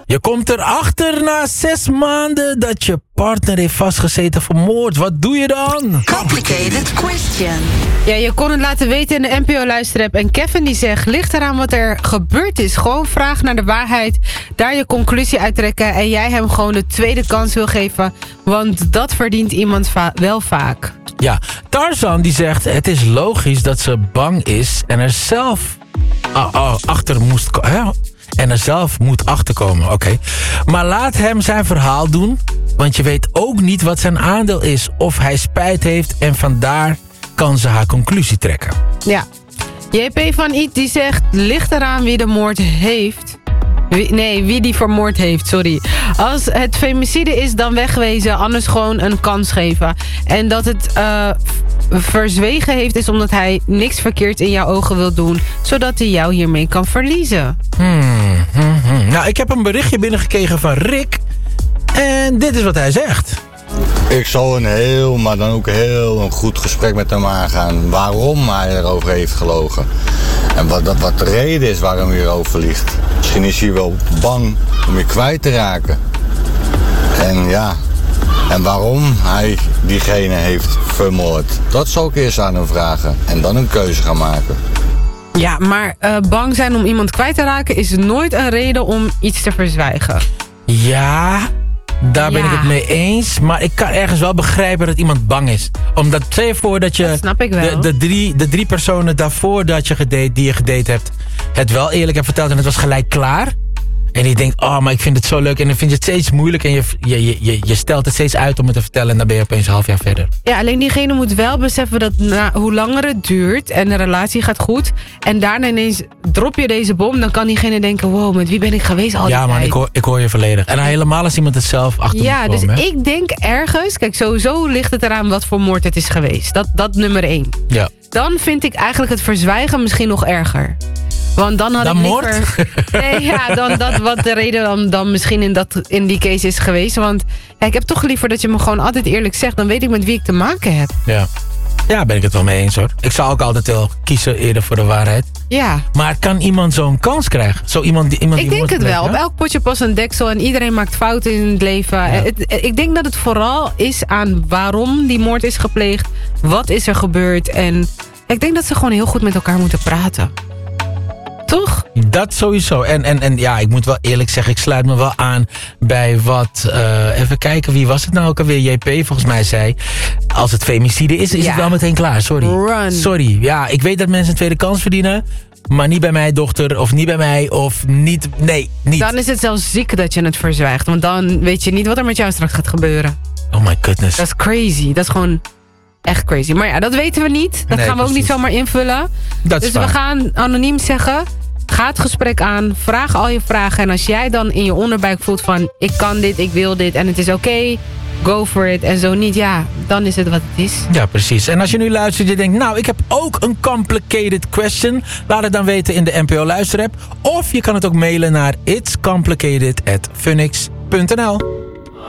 Je komt erachter na 6 maanden dat je partner heeft vastgezeten voor moord. Wat doe je dan? Complicated question. Ja, je kon het laten weten in de NPO-luisterapp. En Kevin die zegt, ligt eraan wat er gebeurd is. Gewoon vraag naar de waarheid. Daar je conclusie uittrekken. En jij hem gewoon de tweede kans wil geven. Want dat verdient iemand wel vaak. Ja, Tarzan die zegt, het is logisch dat ze bang is en er zelf achter moest komen. En er zelf moet achterkomen, oké. Maar laat hem zijn verhaal doen. Want je weet ook niet wat zijn aandeel is. Of hij spijt heeft en vandaar kan ze haar conclusie trekken. Ja. JP van Iet die zegt, ligt eraan wie de moord heeft. Wie die vermoord heeft, sorry. Als het femicide is, dan wegwezen. Anders gewoon een kans geven. En dat het verzwegen heeft, is omdat hij niks verkeerd in jouw ogen wil doen. Zodat hij jou hiermee kan verliezen. Nou, ik heb een berichtje binnengekregen van Rick. En dit is wat hij zegt. Ik zal een goed gesprek met hem aangaan. Waarom hij erover heeft gelogen. En wat de reden is waarom hij erover liegt. Misschien is hij wel bang om je kwijt te raken. En waarom hij diegene heeft vermoord. Dat zal ik eerst aan hem vragen. En dan een keuze gaan maken. Ja, maar bang zijn om iemand kwijt te raken is nooit een reden om iets te verzwijgen. Ja, daar ben ik het mee eens. Maar ik kan ergens wel begrijpen dat iemand bang is. Omdat, stel je voor dat je... Dat snap ik wel. De drie personen daarvoor dat je die je gedate hebt, het wel eerlijk hebt verteld en het was gelijk klaar. En die denkt, maar ik vind het zo leuk. En dan vind je het steeds moeilijk. En je stelt het steeds uit om het te vertellen. En dan ben je opeens een half jaar verder. Ja, alleen diegene moet wel beseffen dat hoe langer het duurt en de relatie gaat goed. En daarna ineens drop je deze bom. Dan kan diegene denken, wow, met wie ben ik geweest al die tijd? Ja, man, ik hoor je volledig. En helemaal als iemand het zelf achter moet komen. Ja, dus ik denk ergens... Kijk, sowieso ligt het eraan wat voor moord het is geweest. Dat nummer 1. Ja. Dan vind ik eigenlijk het verzwijgen misschien nog erger. Want dan had ik liever... Nee, ja, dan dat wat de reden dan misschien in die case is geweest. Want ja, ik heb toch liever dat je me gewoon altijd eerlijk zegt. Dan weet ik met wie ik te maken heb. Ja, ben ik het wel mee eens hoor. Ik zou ook altijd wel kiezen eerder voor de waarheid. Ja. Maar kan iemand zo'n kans krijgen? Ik denk het wel. Op elk potje past een deksel en iedereen maakt fouten in het leven. Ja. Ik denk dat het vooral is aan waarom die moord is gepleegd. Wat is er gebeurd? En ik denk dat ze gewoon heel goed met elkaar moeten praten. Toch? Dat sowieso. En ja, ik moet wel eerlijk zeggen, ik sluit me wel aan bij wat... even kijken, wie was het nou ook alweer? JP volgens mij zei, als het femicide is het wel meteen klaar. Sorry. Ja, ik weet dat mensen een tweede kans verdienen. Maar niet bij mijn dochter, of niet bij mij, of niet... Nee, niet. Dan is het zelfs ziek dat je het verzwijgt. Want dan weet je niet wat er met jou straks gaat gebeuren. Oh my goodness. Dat is crazy. Dat is gewoon... echt crazy. Maar ja, dat weten we niet. Dat gaan we ook niet zomaar invullen. Dus we gaan anoniem zeggen... Ga het gesprek aan, vraag al je vragen. En als jij dan in je onderbuik voelt van... ik kan dit, ik wil dit en het is oké, go for it. En zo niet, ja, dan is het wat het is. Ja, precies. En als je nu luistert en je denkt... nou, ik heb ook een complicated question. Laat het dan weten in de NPO Luisterapp. Of je kan het ook mailen naar itscomplicated@phoenix.nl.